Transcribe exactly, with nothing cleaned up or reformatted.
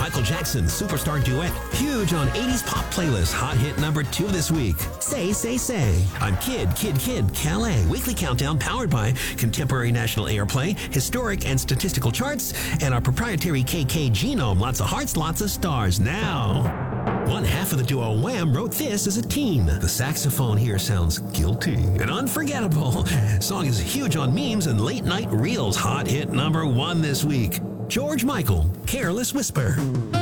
Michael Jackson Superstar Duet, huge on eighties pop playlist, hot hit number two this week. Say, Say, Say. On Kid, Kid, Kid, Calais, weekly countdown powered by Contemporary National Airplay, Historic and Statistical Charts, and our proprietary K K Genome. Lots of hearts, lots of stars. Now, one half of the duo Wham wrote this as a teen. The saxophone here sounds guilty and unforgettable. Song is huge on memes and late night reels. Hot hit number one this week. George Michael, Careless Whisper.